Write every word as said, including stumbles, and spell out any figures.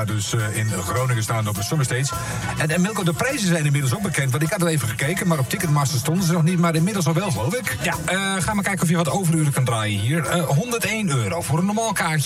Dus uh, in Groningen staan op de Summer Stage. En, en Milko, de prijzen zijn inmiddels ook bekend. Want ik had er even gekeken, maar op Ticketmaster stonden ze nog niet. Maar inmiddels al wel, geloof ik. Ja, uh, ga maar kijken of je wat overuren kan draaien hier. Uh, honderdéén euro voor een normaal kaartje.